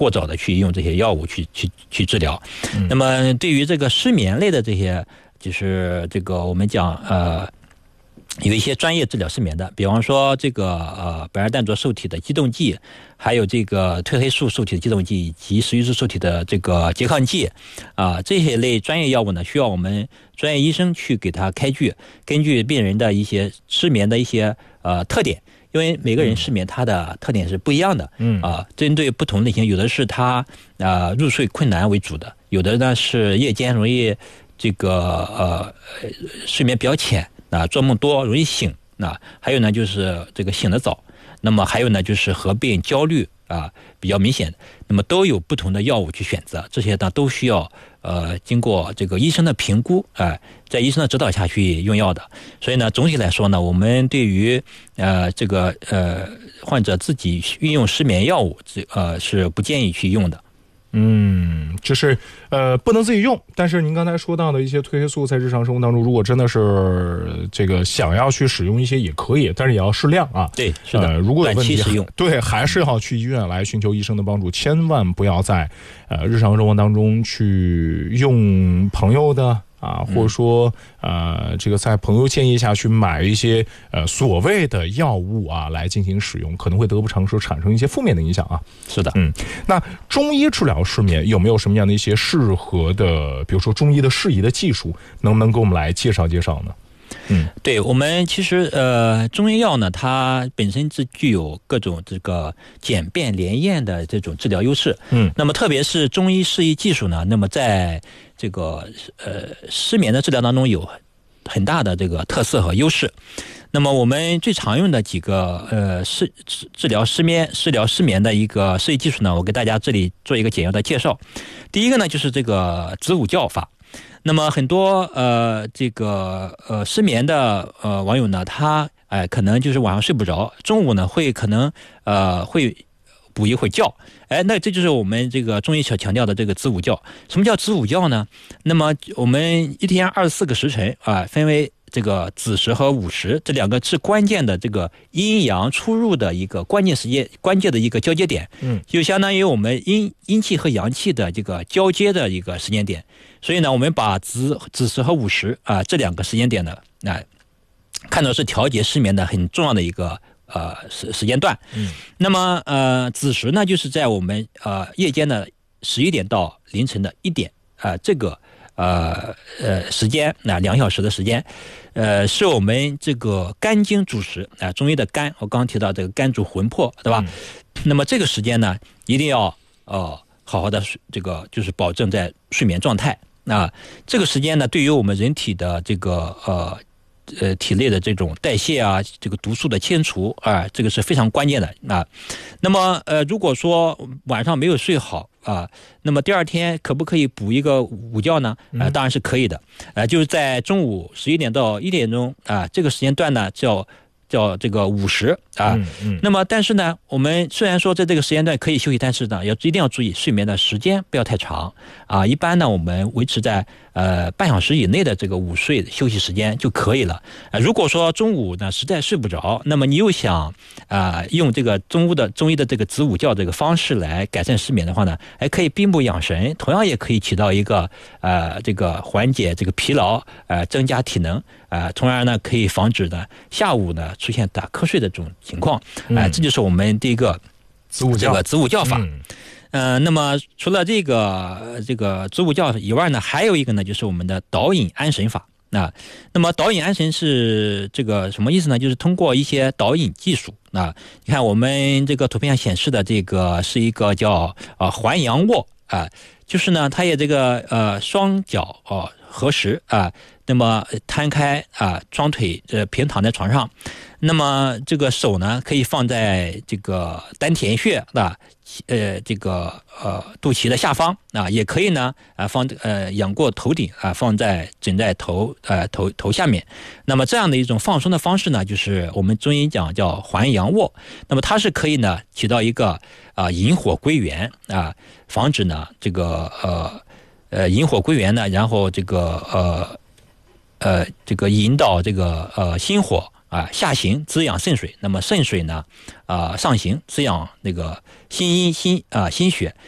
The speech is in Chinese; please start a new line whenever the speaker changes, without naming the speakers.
过早的去用这些药物去治疗。那么对于这个失眠类的这些，就是这个我们讲有一些专业治疗失眠的，比方说这个苯二氮卓受体的激动剂，还有这个褪黑素受体的激动剂，以及食欲素受体的这个拮抗剂这些类专业药物呢，需要我们专业医生去给他开具，根据病人的一些失眠的一些特点，因为每个人失眠它的特点是不一样的，针对不同类型，有的是他入睡困难为主的，有的呢是夜间容易这个睡眠比较浅做梦多容易醒还有呢就是这个醒得早，那么还有呢就是合并焦虑比较明显，那么都有不同的药物去选择，这些呢都需要经过这个医生的评估在医生的指导下去用药的。所以呢总体来说呢，我们对于这个患者自己运用失眠药物是不建议去用的。
就是不能自己用，但是您刚才说到的一些褪黑素在日常生活当中，如果真的是这个想要去使用一些也可以，但是也要适量
对，是的，
如果有问题
短期使用，
对，还是要去医院来寻求医生的帮助，千万不要在日常生活当中去用朋友的或者说这个在朋友建议下去买一些所谓的药物来进行使用，可能会得不偿失，产生一些负面的影响
是的，
那中医治疗失眠有没有什么样的一些适合的，比如说中医的适宜的技术，能不能给我们来介绍介绍呢？
对，我们其实中医药呢，它本身是具有各种这个简便连验的这种治疗优势。那么特别是中医适宜技术呢，那么在这个失眠的治疗当中有很大的这个特色和优势。那么我们最常用的几个治疗失眠的一个适宜技术呢，我给大家这里做一个简要的介绍。第一个呢就是这个子午觉法。那么很多这个失眠的网友呢，他可能就是晚上睡不着，中午呢可能会补一会儿觉，那这就是我们这个中医所强调的这个子午觉。什么叫子午觉呢？那么我们一天24个时辰分为这个子时和午时，这两个是关键的这个阴阳出入的一个关键时间，关键的一个交接点，就相当于我们阴气和阳气的这个交接的一个时间点。所以呢，我们把子时和午时这两个时间点呢，看作是调节失眠的很重要的一个时间段。那么子时呢，就是在我们夜间的11点到凌晨的1点这个时间2小时的时间，是我们这个肝经主时中医的肝，我刚刚提到这个肝主魂魄，对吧？那么这个时间呢，一定要好好的这个就是保证在睡眠状态。这个时间呢，对于我们人体的这个体内的这种代谢这个毒素的清除这个是非常关键的那么如果说晚上没有睡好那么第二天可不可以补一个午觉呢？当然是可以的。就是在中午11点到1点钟这个时间段呢叫这个午时那么但是呢，我们虽然说在这个时间段可以休息，但是呢一定要注意睡眠的时间不要太长一般呢我们维持在半小时以内的这个午睡休息时间就可以了。如果说中午呢实在睡不着，那么你又想用这个中医的这个子午觉这个方式来改善失眠的话呢，可以闭目养神，同样也可以起到一个这个缓解这个疲劳增加体能从而呢可以防止呢下午呢出现打瞌睡的这种情况这就是我们第一个子午觉法。那么除了这个子午觉以外呢，还有一个呢就是我们的导引安神法那么导引安神是这个什么意思呢？就是通过一些导引技术你看我们这个图片上显示的这个是一个叫环阳卧就是呢它也这个双脚合十那么摊开双腿平躺在床上，那么这个手呢可以放在这个丹田穴这个肚脐的下方也可以呢仰过头顶放在枕在头下面。那么这样的一种放松的方式呢，就是我们中医讲叫环阳卧。那么它是可以呢起到一个引火归元防止呢这个引火归元呢，然后这个引导这个心火下行滋养肾水，那么肾水呢上行滋养那个心血，